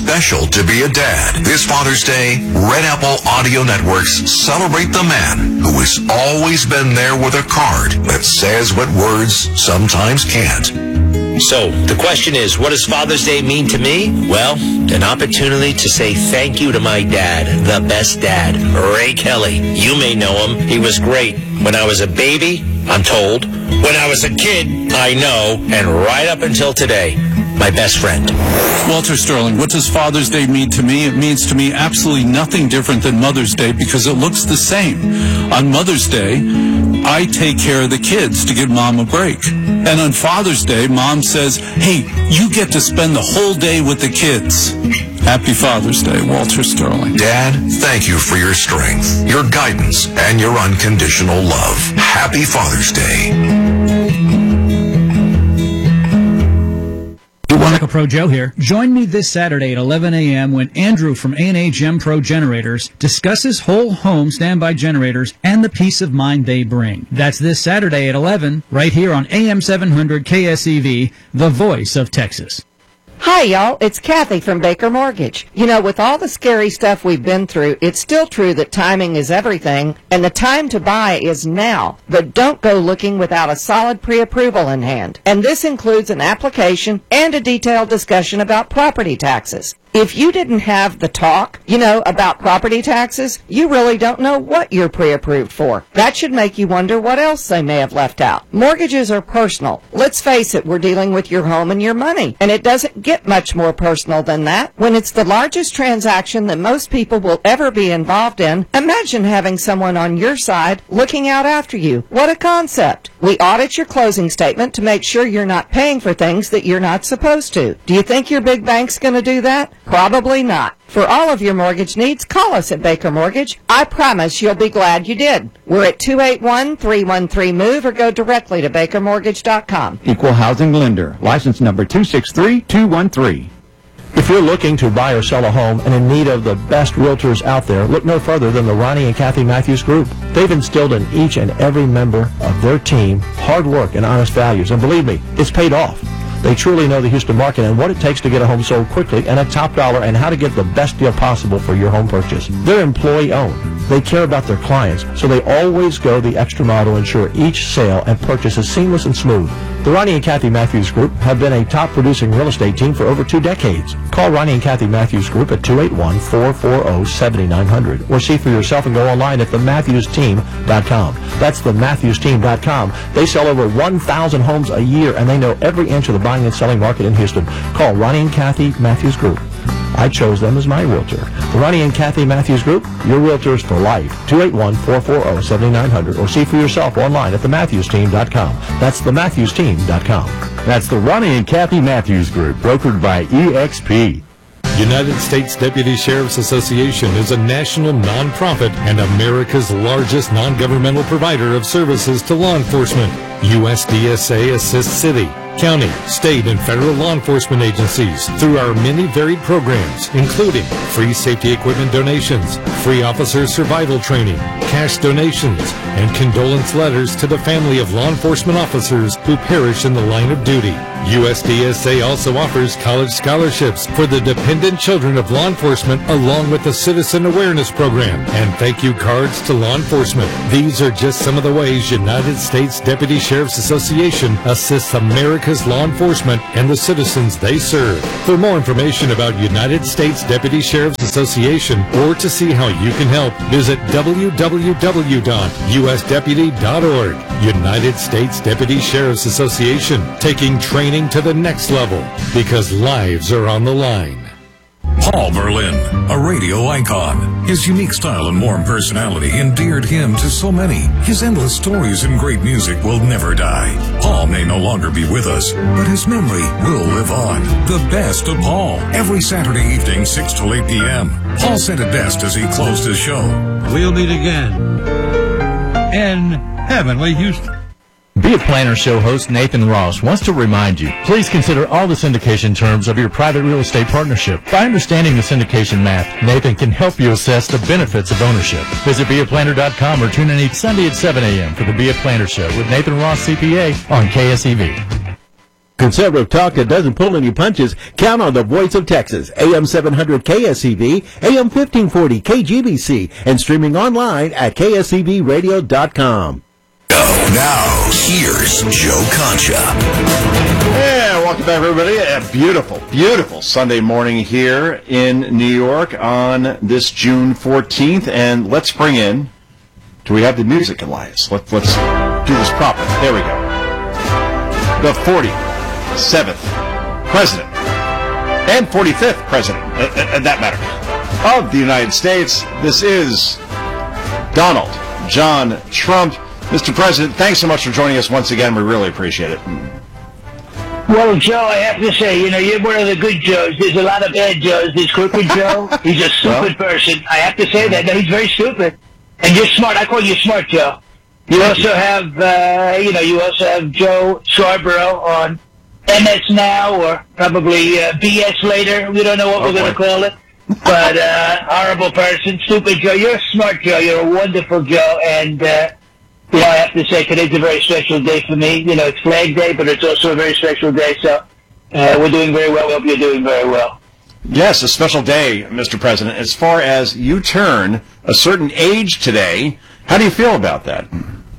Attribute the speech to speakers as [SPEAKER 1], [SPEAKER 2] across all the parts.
[SPEAKER 1] special to be a dad. This Father's Day, Red Apple Audio Networks celebrate the man who has always been there with a card that says what words sometimes can't.
[SPEAKER 2] So, the question is, what does Father's Day mean to me? Well, an opportunity to say thank you to my dad, the best dad, Ray Kelly. You may know him. He was great when I was a baby, I'm told. When I was a kid, I know. And right up until today, my best friend.
[SPEAKER 3] Walter Sterling, what does Father's Day mean to me? It means to me absolutely nothing different than Mother's Day because it looks the same. On Mother's Day, I take care of the kids to give Mom a break. And on Father's Day, Mom says, hey, you get to spend the whole day with the kids. Happy Father's Day, Walter Sterling.
[SPEAKER 1] Dad, thank you for your strength, your guidance, and your unconditional love. Happy Father's Day.
[SPEAKER 4] Michael Pro Joe here. Join me this Saturday at 11 a.m. when Andrew from A&A Gem Pro Generators discusses whole home standby generators and the peace of mind they bring. That's this Saturday at 11, right here on AM 700 KSEV, the voice of Texas.
[SPEAKER 5] Hi, y'all. It's Kathy from Baker Mortgage. You know, with all the scary stuff we've been through, it's still true that timing is everything, and the time to buy is now. But don't go looking without a solid pre-approval in hand. And this includes an application and a detailed discussion about property taxes. If you didn't have the talk, about property taxes, you really don't know what you're pre-approved for. That should make you wonder what else they may have left out. Mortgages are personal. Let's face it, we're dealing with your home and your money, and it doesn't get much more personal than that. When it's the largest transaction that most people will ever be involved in, imagine having someone on your side looking out after you. What a concept. We audit your closing statement to make sure you're not paying for things that you're not supposed to. Do you think your big bank's going to do that? Probably not. For all of your mortgage needs, call us at Baker Mortgage. I promise you'll be glad you did. We're at 281-313-MOVE or go directly to bakermortgage.com.
[SPEAKER 6] Equal Housing Lender. License number 263213. If you're looking to buy or sell a home and in need of the best realtors out there, look no further than the Ronnie and Kathy Matthews Group. They've instilled in each and every member of their team hard work and honest values, and believe me, it's paid off. They truly know the Houston market and what it takes to get a home sold quickly and at top dollar and how to get the best deal possible for your home purchase. They're employee-owned. They care about their clients, so they always go the extra mile to ensure each sale and purchase is seamless and smooth. The Ronnie and Kathy Matthews Group have been a top-producing real estate team for over 2 decades. Call Ronnie and Kathy Matthews Group at 281-440-7900 or see for yourself and go online at thematthewsteam.com. That's thematthewsteam.com. They sell over 1,000 homes a year, and they know every inch of the buying and selling market in Houston. Call Ronnie and Kathy Matthews Group. I chose them as my realtor. The Ronnie and Kathy Matthews Group, your realtors for life. 281-440-7900 or see for yourself online at thematthewsteam.com. That's thematthewsteam.com.
[SPEAKER 7] That's the Ronnie and Kathy Matthews Group, brokered by EXP.
[SPEAKER 8] United States Deputy Sheriff's Association is a national nonprofit and America's largest non-governmental provider of services to law enforcement. USDSA assists city, county, state, and federal law enforcement agencies through our many varied programs, including free safety equipment donations, free officer survival training, cash donations, and condolence letters to the family of law enforcement officers who perish in the line of duty. USDSA also offers college scholarships for the dependent children of law enforcement, along with the Citizen Awareness Program and thank you cards to law enforcement. These are just some of the ways United States Deputy Sheriff's Association assists America's law enforcement and the citizens they serve. For more information about United States Deputy Sheriff's Association or to see how you can help, visit www.usdeputy.org. United States Deputy Sheriff's Association, taking training to the next level because lives are on the line.
[SPEAKER 9] Paul Berlin, a radio icon. His unique style and warm personality endeared him to so many. His endless stories and great music will never die. Paul may no longer be with us, but his memory will live on. The best of Paul, every Saturday evening, 6 to 8 p.m. Paul said it best as he closed his show.
[SPEAKER 10] We'll meet again in heavenly Houston.
[SPEAKER 11] Be It Planner Show host Nathan Ross wants to remind you, please consider all the syndication terms of your private real estate partnership. By understanding the syndication math, Nathan can help you assess the benefits of ownership. Visit BeItPlanner.com or tune in each Sunday at 7 a.m. for the Be It Planner Show with Nathan Ross, CPA, on KSEV.
[SPEAKER 12] Conservative talk that doesn't pull any punches. Count on the voice of Texas. AM 700 KSCV, AM 1540 KGBC, and streaming online at kscvradio.com.
[SPEAKER 1] Now, here's Joe Concha.
[SPEAKER 13] Yeah, welcome back, everybody. A beautiful, beautiful Sunday morning here in New York on this June 14th. And let's bring in, do we have the music, Elias? Let's do this proper. There we go. The 47th President and 45th President, at that matter, of the United States. This is Donald John Trump. Mr. President, thanks so much for joining us once again. We really appreciate it.
[SPEAKER 14] Well, Joe, I have to say, you're one of the good Joes. There's a lot of bad Joes. There's Crooked Joe. He's a stupid person. I have to say that. No, he's very stupid. And you're smart. I call you smart, Joe. You also have, Joe Scarborough on MS Now, or probably BS later. We don't know what we're going to call it. But horrible person, stupid Joe. You're a smart Joe. You're a wonderful Joe. And, I have to say today's a very special day for me. It's Flag Day, but it's also a very special day. So we're doing very well. We hope you're doing very well.
[SPEAKER 13] Yes, a special day, Mr. President. As far as you turn a certain age today, how do you feel about that?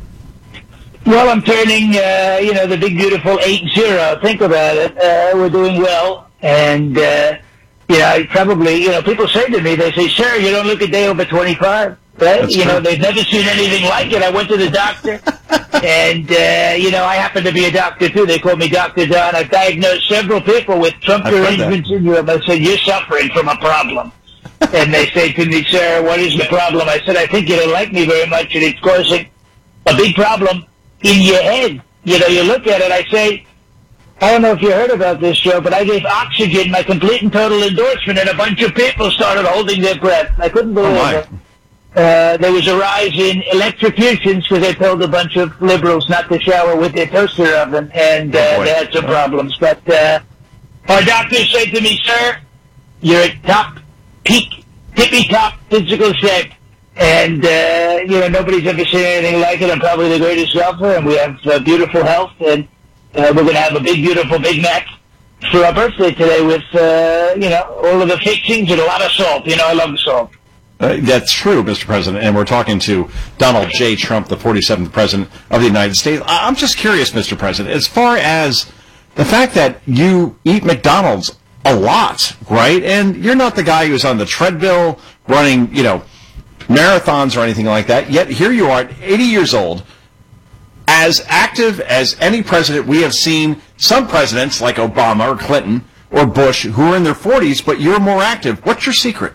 [SPEAKER 14] Well, I'm turning, the big, beautiful 80. Think about it. We're doing well. And, I probably, people say to me, they say, sir, you don't look a day over 25. Right? They've never seen anything like it. I went to the doctor, and, I happen to be a doctor, too. They call me Dr. Don. I've diagnosed several people with Trump derangement syndrome. I said, you're suffering from a problem. And they say to me, sir, what is the problem? I said, I think you don't like me very much, and it's causing a big problem in your head. You look at it, I say, I don't know if you heard about this, Joe, but I gave Oxygen my complete and total endorsement, and a bunch of people started holding their breath. I couldn't believe it. There was a rise in electrocutions because they told a bunch of liberals not to shower with their toaster oven, and they had some problems. But our doctors said to me, sir, you're at top, peak, tippy-top physical shape. And, nobody's ever seen anything like it. I'm probably the greatest golfer, and we have beautiful health. And we're going to have a big, beautiful Big Mac for our birthday today with, all of the fixings and a lot of salt. I love the salt.
[SPEAKER 13] That's true, Mr. President, and we're talking to Donald J. Trump, the 47th President of the United States. I'm just curious, Mr. President, as far as the fact that you eat McDonald's a lot, right? And you're not the guy who's on the treadmill running, marathons or anything like that, yet here you are, 80 years old, as active as any president we have seen. Some presidents, like Obama or Clinton or Bush, who are in their 40s, but you're more active. What's your secret?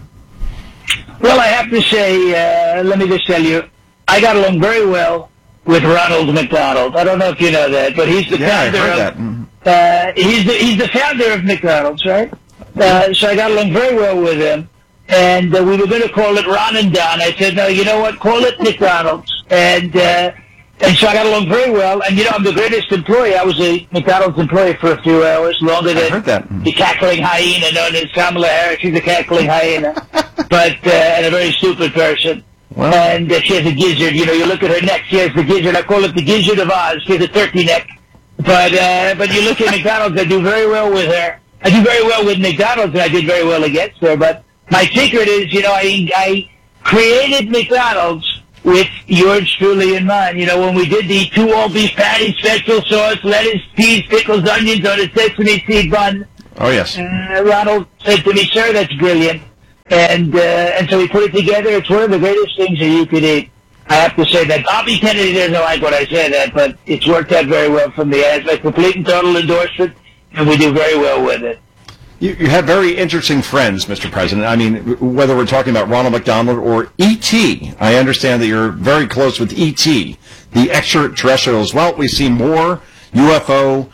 [SPEAKER 14] Well, I have to say, let me just tell you, I got along very well with Ronald McDonald. I don't know if you know that, but he's the founder of he's the founder of McDonald's, right? So I got along very well with him, and we were going to call it Ron and Don. I said, no, you know what? Call it McDonald's, and so I got along very well. And I'm the greatest employee. I was a McDonald's employee for a few hours, longer than the cackling hyena known as Kamala Harris. She's a cackling hyena, but and a very stupid person. Wow. And she has a gizzard. You look at her neck. She has the gizzard. I call it the Gizzard of Oz. She has a turkey neck. But you look at McDonald's. I do very well with her. I do very well with McDonald's, and I did very well against her. But my secret is, I created McDonald's with yours truly in mind. When we did the 2 all-beef patties, special sauce, lettuce, peas, pickles, onions on a sesame seed bun.
[SPEAKER 13] Oh, yes.
[SPEAKER 14] Ronald said to me, sir, that's brilliant. And so we put it together. It's one of the greatest things that you could eat. I have to say that. Bobby Kennedy doesn't like what I say that, but it's worked out very well for me. I have a complete and total endorsement, and we do very well with it.
[SPEAKER 13] You have very interesting friends, Mr. President. I mean, whether we're talking about Ronald McDonald or E.T., I understand that you're very close with E.T., the extraterrestrials. Well, we've seen more UFO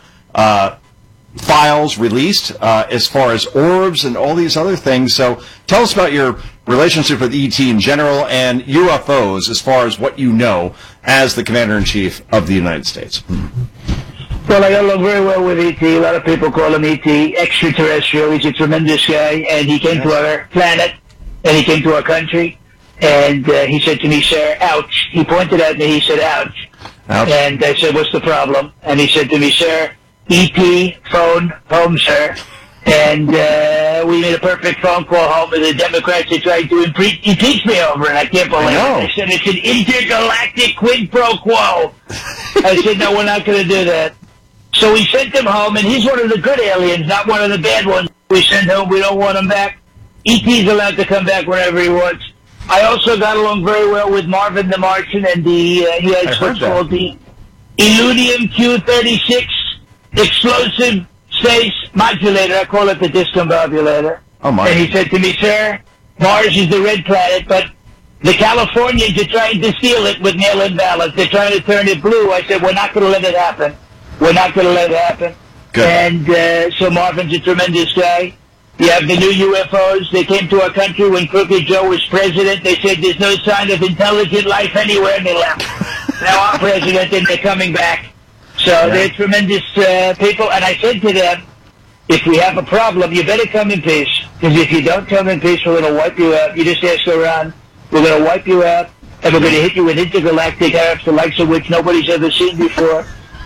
[SPEAKER 13] files released as far as orbs and all these other things. So tell us about your relationship with E.T. in general and UFOs as far as what you know as the Commander-in-Chief of the United States.
[SPEAKER 14] Well, I got along very well with E.T. A lot of people call him E.T. extraterrestrial. He's a tremendous guy, and he came to our planet, and he came to our country, and he said to me, sir, ouch. He pointed at me, he said, ouch. And I said, what's the problem? And he said to me, sir, EP phoned home, sir, and we made a perfect phone call home, and the Democrats are trying to impeach me over it. I can't believe it. They said it's an intergalactic quid pro quo. I said, no, we're not going to do that. So we sent him home, and he's one of the good aliens, not one of the bad ones. We sent home. We don't want him back. E.T.'s allowed to come back whenever he wants. I also got along very well with Marvin the Martian, and he has what's called the Illudium Q36 explosive space modulator. I call it the discombobulator.
[SPEAKER 13] Oh, my.
[SPEAKER 14] And he said to me, sir, Mars is the red planet, but the Californians are trying to steal it with mail-in ballots. They're trying to turn it blue. I said, we're not going to let it happen. We're not going to let it happen.
[SPEAKER 13] Good.
[SPEAKER 14] And so Marvin's a tremendous guy. You have the new UFOs. They came to our country when Crooked Joe was president. They said there's no sign of intelligent life anywhere, and they left. Now I'm president, and they're coming back. So they're tremendous people. And I said to them, if we have a problem, you better come in peace. Because if you don't come in peace, we're going to wipe you out. You just ask around. We're going to wipe you out, and we're going to hit you with intergalactic Arabs, the likes of which nobody's ever seen before.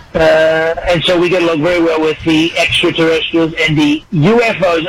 [SPEAKER 14] And so we get along very well with the extraterrestrials and the UFOs,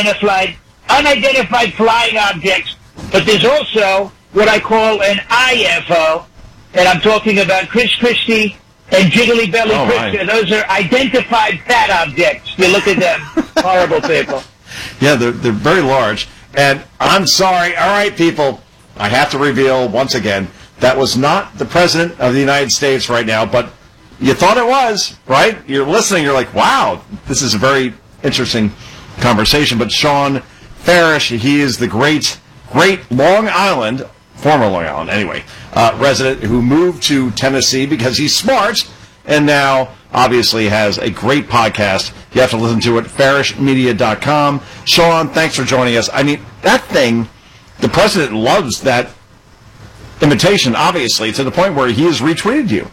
[SPEAKER 14] unidentified flying objects. But there's also what I call an IFO, and I'm talking about Chris Christie and Jiggly Belly Krista. Those are identified fat objects. You look at them, horrible people.
[SPEAKER 13] Yeah, they're very large. And I'm sorry, all right, people, I have to reveal once again, that was not the President of the United States right now, but you thought it was, right? You're listening, you're like, wow, this is a very interesting conversation. But Sean Farish, he is the great Long Island, former Long Island anyway, resident who moved to Tennessee because he's smart and now obviously has a great podcast. You have to listen to it, farishmedia.com. Sean, thanks for joining us. I mean, that thing, the president loves that imitation, obviously, to the point where he has retweeted you.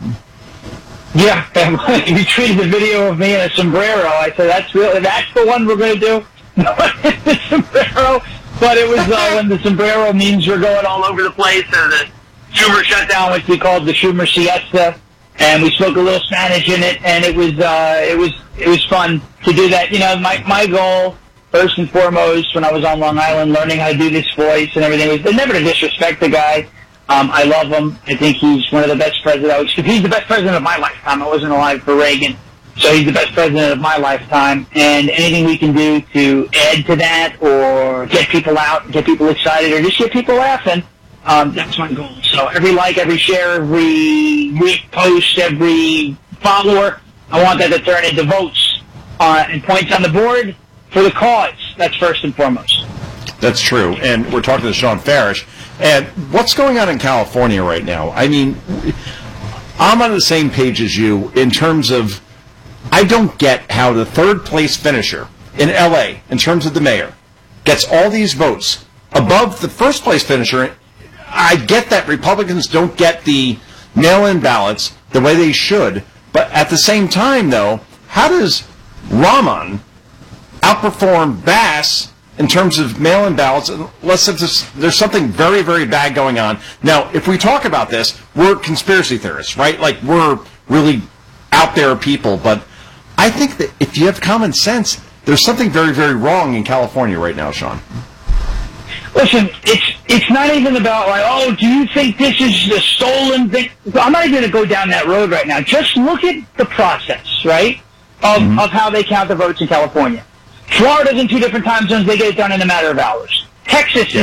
[SPEAKER 14] Yeah, he retweeted the video of me in a sombrero. I said, that's the one we're going to do? The sombrero. But it was when the sombrero memes were going all over the place, and the Schumer shutdown, which we called the Schumer siesta, and we spoke a little Spanish in it, and it was fun to do that. You know, my goal, first and foremost, when I was on Long Island, learning how to do this voice and everything, was never to disrespect the guy. I love him. I think he's one of the best presidents. He's the best president of my lifetime. I wasn't alive for Reagan. So he's the best president of my lifetime. And anything we can do to add to that or get people out, get people excited, or just get people laughing, that's my goal. So every like, every share, every repost, every follower, I want that to turn into votes and points on the board for the cause. That's first and foremost.
[SPEAKER 13] That's true. And we're talking to Sean Farish. And what's going on in California right now? I mean, I'm on the same page as you in terms of I don't get how the third place finisher in L.A., in terms of the mayor, gets all these votes above the first place finisher. I get that Republicans don't get the mail-in ballots the way they should. But at the same time, though, how does Rahman outperform Bass in terms of mail-in ballots, unless there's something very, very bad going on? Now, if we talk about this, we're conspiracy theorists, right? Like, we're really out there people, but I think that if you have common sense, there's something very, very wrong in California right now, Sean.
[SPEAKER 14] Listen, it's not even about, like, oh, do you think this is the stolen thing? I'm not even going to go down that road right now. Just look at the process, right, of how they count the votes in California. Florida's in 2 different time zones. They get it done in a matter of hours. Texas